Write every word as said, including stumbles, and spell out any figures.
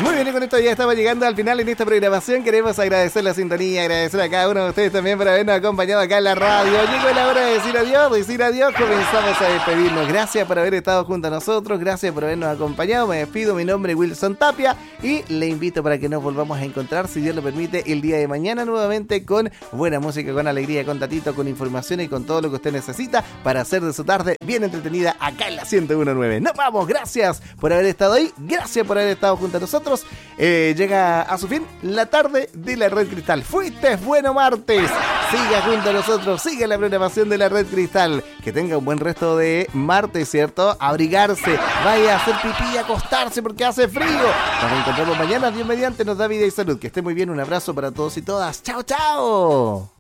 Muy bien, y con esto ya estamos llegando al final en esta programación. Queremos agradecer la sintonía, agradecer a cada uno de ustedes también por habernos acompañado acá en la radio. Llegó la hora de decir adiós, decir adiós. Comenzamos a despedirnos. Gracias por haber estado junto a nosotros, gracias por habernos acompañado. Me despido, mi nombre es Wilson Tapia y le invito para que nos volvamos a encontrar, si Dios lo permite, el día de mañana nuevamente con buena música, con alegría, con tatito, con información y con todo lo que usted necesita para hacer de su tarde bien entretenida acá en la ciento uno punto nueve. Nos vamos, gracias por haber estado ahí, gracias por haber estado junto a nosotros. Eh, llega a su fin la tarde de la Red Cristal. Fuiste bueno martes. Siga junto a nosotros, siga la programación de la Red Cristal. Que tenga un buen resto de martes, ¿cierto? Abrigarse, vaya a hacer pipí y acostarse porque hace frío. Nos encontramos mañana, Dios mediante, nos da vida y salud. Que esté muy bien, un abrazo para todos y todas. ¡Chao, chao!